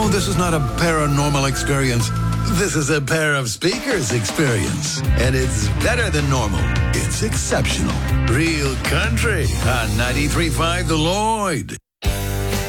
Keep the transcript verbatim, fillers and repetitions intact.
No, this is not a paranormal experience. This is a pair of speakers experience. And it's better than normal. It's exceptional. Real country on ninety-three point five The Lloyd.